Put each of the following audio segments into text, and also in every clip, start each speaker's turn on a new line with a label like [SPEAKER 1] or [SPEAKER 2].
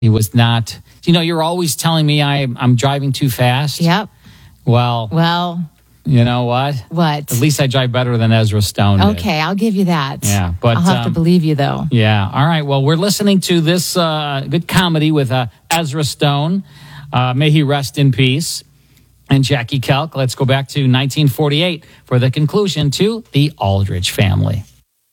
[SPEAKER 1] He was not. You're always telling me I'm driving too fast.
[SPEAKER 2] Yep.
[SPEAKER 1] Well, you know what?
[SPEAKER 2] What?
[SPEAKER 1] At least I drive better than Ezra Stone did.
[SPEAKER 2] Okay, I'll give you that.
[SPEAKER 1] Yeah, but
[SPEAKER 2] I'll have to believe you, though.
[SPEAKER 1] Yeah. All right. Well, we're listening to this good comedy with Ezra Stone. May he rest in peace. And Jackie Kelk. Let's go back to 1948 for the conclusion to The Aldrich Family.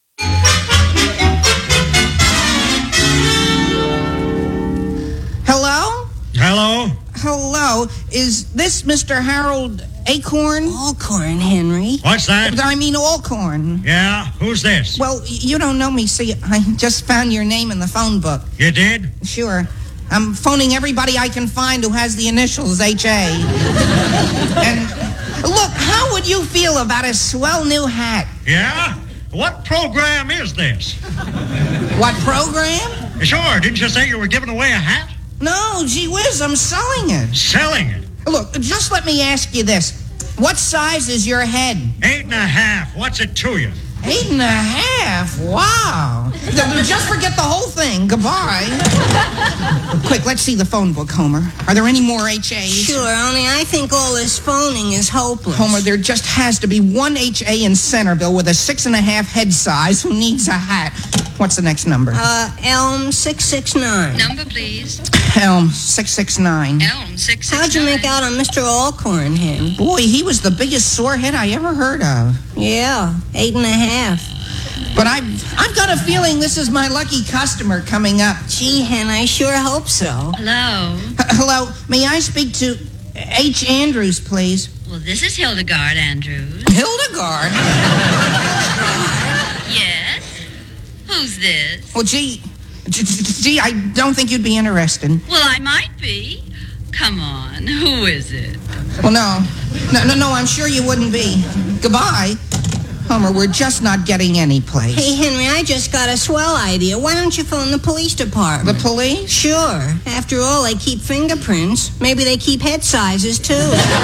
[SPEAKER 3] Hello?
[SPEAKER 4] Hello?
[SPEAKER 3] Hello. Is this Mr. Harold Acorn?
[SPEAKER 5] Alcorn, Henry.
[SPEAKER 4] What's that?
[SPEAKER 3] I mean Alcorn.
[SPEAKER 4] Yeah? Who's this?
[SPEAKER 3] Well, you don't know me, see, I just found your name in the phone book.
[SPEAKER 4] You did?
[SPEAKER 3] Sure. I'm phoning everybody I can find who has the initials H.A. And look, how would you feel about a swell new hat?
[SPEAKER 4] Yeah? What program is this?
[SPEAKER 3] What program?
[SPEAKER 4] Sure, didn't you say you were giving away a hat?
[SPEAKER 3] No, gee whiz, I'm selling it.
[SPEAKER 4] Selling it?
[SPEAKER 3] Look, just let me ask you this. What size is your head?
[SPEAKER 4] 8.5. What's it to you?
[SPEAKER 3] 8.5? Wow. Just forget the whole thing. Goodbye. Quick, let's see the phone book, Homer. Are there any more H.A.s?
[SPEAKER 5] Sure, only I think all this phoning is hopeless.
[SPEAKER 3] Homer, there just has to be one H.A. in Centerville with a 6.5 head size who needs a hat. What's the next number?
[SPEAKER 5] Elm 669.
[SPEAKER 6] Number, please.
[SPEAKER 3] Elm 669.
[SPEAKER 6] Elm 669.
[SPEAKER 5] How'd you make out on Mr. Alcorn, Hen?
[SPEAKER 3] Boy, he was the biggest sorehead I ever heard of.
[SPEAKER 5] Yeah, 8.5.
[SPEAKER 3] But I've got a feeling this is my lucky customer coming up.
[SPEAKER 5] Gee, Hen, I sure hope so.
[SPEAKER 6] Hello.
[SPEAKER 3] Hello, may I speak to H. Andrews, please?
[SPEAKER 6] Well, this is Hildegard Andrews.
[SPEAKER 3] Hildegard?
[SPEAKER 6] Yes? Who's this?
[SPEAKER 3] Well, gee, I don't think you'd be interested.
[SPEAKER 6] Well, I might be. Come on, who is it?
[SPEAKER 3] Well, no, I'm sure you wouldn't be. Goodbye. Homer, we're just not getting any place.
[SPEAKER 5] Hey, Henry, I just got a swell idea. Why don't you phone the police department?
[SPEAKER 3] The police?
[SPEAKER 5] Sure. After all, they keep fingerprints. Maybe they keep head sizes, too.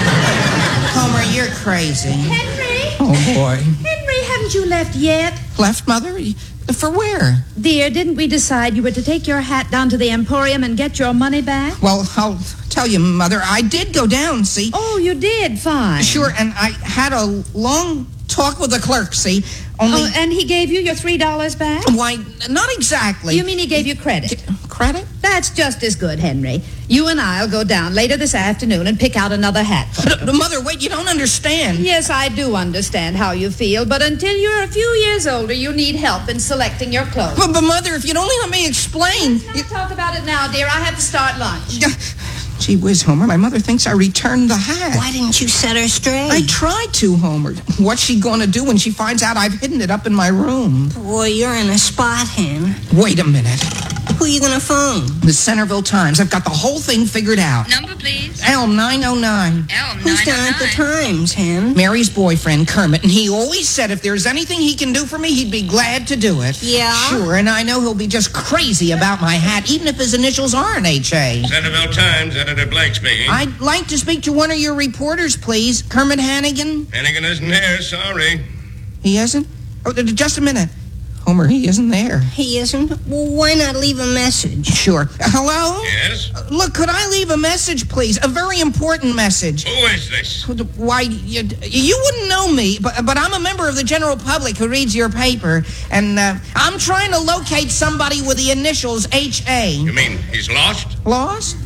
[SPEAKER 3] Homer, you're crazy.
[SPEAKER 7] Henry?
[SPEAKER 3] Oh, boy.
[SPEAKER 7] Henry, haven't you left yet?
[SPEAKER 3] Left, Mother? For where?
[SPEAKER 7] Dear, didn't we decide you were to take your hat down to the Emporium and get your money back?
[SPEAKER 3] Well, I'll tell you, Mother, I did go down, see?
[SPEAKER 7] Oh, you did? Fine.
[SPEAKER 3] Sure, and I had a long talk with the clerk, see? Only...
[SPEAKER 7] Oh, and he gave you your $3 back?
[SPEAKER 3] Why, not exactly.
[SPEAKER 7] You mean he gave you credit?
[SPEAKER 3] Credit?
[SPEAKER 7] That's just as good, Henry. You and I'll go down later this afternoon and pick out another hat for you.
[SPEAKER 3] Mother, wait, you don't understand.
[SPEAKER 7] Yes, I do understand how you feel, but until you're a few years older, you need help in selecting your clothes.
[SPEAKER 3] But Mother, if you'd only let me explain...
[SPEAKER 7] Let's not talk about it now, dear. I have to start lunch.
[SPEAKER 3] Gee whiz, Homer, my mother thinks I returned the hat.
[SPEAKER 5] Why didn't you set her straight?
[SPEAKER 3] I tried to, Homer. What's she going to do when she finds out I've hidden it up in my room?
[SPEAKER 5] Boy, you're in a spot, Hen.
[SPEAKER 3] Wait a minute.
[SPEAKER 5] Who are you going to phone?
[SPEAKER 3] The Centerville Times. I've got the whole thing figured out.
[SPEAKER 6] Number, please.
[SPEAKER 3] Elm 909.
[SPEAKER 6] Elm
[SPEAKER 5] Who's down at the
[SPEAKER 6] 909.
[SPEAKER 5] Times, Hen?
[SPEAKER 3] Mary's boyfriend, Kermit, and he always said if there's anything he can do for me, he'd be glad to do it.
[SPEAKER 5] Yeah?
[SPEAKER 3] Sure, and I know he'll be just crazy about my hat, even if his initials aren't H.A.
[SPEAKER 4] Centerville Times, Editor Blake speaking.
[SPEAKER 3] I'd like to speak to one of your reporters, please. Kermit Hannigan?
[SPEAKER 4] Hannigan isn't here, sorry.
[SPEAKER 3] He isn't? Oh, just a minute. Homer, he isn't there.
[SPEAKER 5] He isn't? Well, why not leave a message?
[SPEAKER 3] Sure. Hello?
[SPEAKER 4] Yes?
[SPEAKER 3] Look, could I leave a message, please? A very important message.
[SPEAKER 4] Who is this?
[SPEAKER 3] Why, you wouldn't know me, but I'm a member of the general public who reads your paper, and I'm trying to locate somebody with the initials H.A.
[SPEAKER 4] You mean he's lost?
[SPEAKER 3] Lost?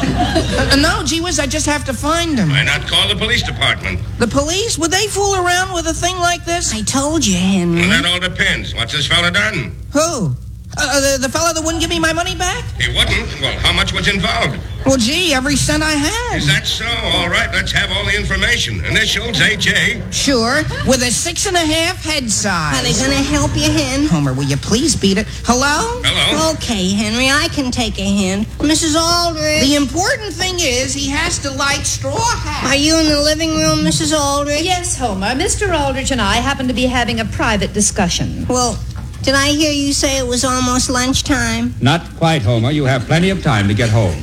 [SPEAKER 3] No, gee whiz, I just have to find him.
[SPEAKER 4] Why not call the police department?
[SPEAKER 3] The police? Would they fool around with a thing like this?
[SPEAKER 5] I told you, Henry.
[SPEAKER 4] Well, that all depends. What's this fella done?
[SPEAKER 3] Who? The fella that wouldn't give me my money back?
[SPEAKER 4] He wouldn't? Well, how much was involved?
[SPEAKER 3] Well, gee, every cent I had.
[SPEAKER 4] Is that so? All right, let's have all the information. Initials, H.A.
[SPEAKER 3] Sure, with a 6.5 head size.
[SPEAKER 5] Are they going to help you, Hen?
[SPEAKER 3] Homer, will you please beat it? Hello?
[SPEAKER 4] Hello?
[SPEAKER 5] Okay, Henry, I can take a hint. Mrs. Aldrich?
[SPEAKER 3] The important thing is he has to like straw hats.
[SPEAKER 5] Are you in the living room, Mrs. Aldrich?
[SPEAKER 7] Yes, Homer. Mr. Aldrich and I happen to be having a private discussion.
[SPEAKER 5] Well, did I hear you say it was almost lunchtime?
[SPEAKER 8] Not quite, Homer. You have plenty of time to get home.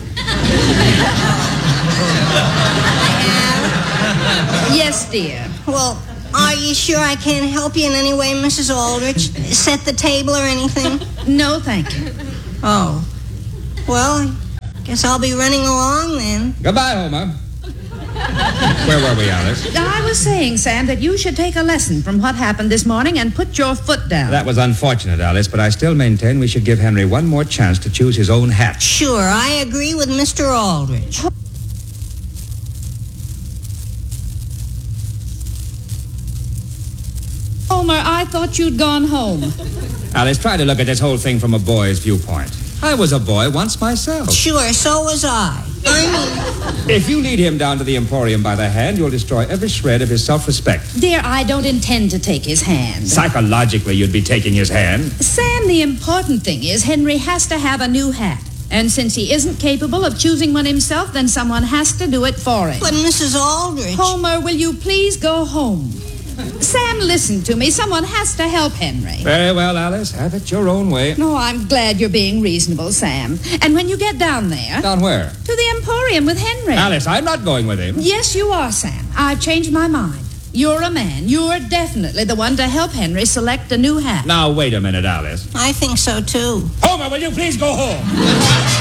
[SPEAKER 7] Yes, dear.
[SPEAKER 5] Well, are you sure I can't help you in any way, Mrs. Aldrich? Set the table or anything?
[SPEAKER 7] No, thank you.
[SPEAKER 5] Oh. Well, Guess I'll be running along then.
[SPEAKER 8] Goodbye, Homer. Where were we, Alice?
[SPEAKER 7] I was saying, Sam, that you should take a lesson from what happened this morning and put your foot down.
[SPEAKER 8] That was unfortunate, Alice, but I still maintain we should give Henry one more chance to choose his own hat.
[SPEAKER 5] Sure, I agree with Mr. Aldrich.
[SPEAKER 7] Homer, I thought you'd gone home.
[SPEAKER 8] Alice, try to look at this whole thing from a boy's viewpoint. I was a boy once myself.
[SPEAKER 5] Sure, so was I.
[SPEAKER 8] If you lead him down to the Emporium by the hand, you'll destroy every shred of his self-respect.
[SPEAKER 7] Dear, I don't intend to take his hand.
[SPEAKER 8] Psychologically, you'd be taking his hand.
[SPEAKER 7] Sam, the important thing is Henry has to have a new hat. And since he isn't capable of choosing one himself, then someone has to do it for him.
[SPEAKER 5] But Mrs. Aldrich...
[SPEAKER 7] Homer, will you please go home? Sam, listen to me. Someone has to help Henry.
[SPEAKER 8] Very well, Alice. Have it your own way.
[SPEAKER 7] No, I'm glad you're being reasonable, Sam. And when you get down there...
[SPEAKER 8] Down where?
[SPEAKER 7] To the Emporium with Henry.
[SPEAKER 8] Alice, I'm not going with him.
[SPEAKER 7] Yes, you are, Sam. I've changed my mind. You're a man. You're definitely the one to help Henry select a new hat.
[SPEAKER 8] Now, wait a minute, Alice.
[SPEAKER 5] I think so, too.
[SPEAKER 8] Homer, will you please go home?